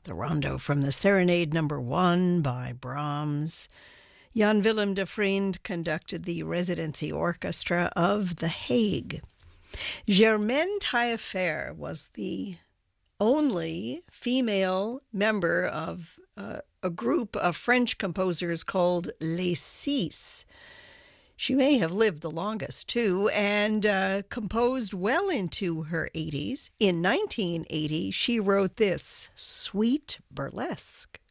The rondo from the Serenade Number 1 by Brahms. Jan Willem de Vriend conducted the residency orchestra of The Hague. Germaine Taillefer was the only female member of a group of French composers called Les Six. She may have lived the longest, too, and composed well into her 80s. In 1980, she wrote this, Sweet Burlesque.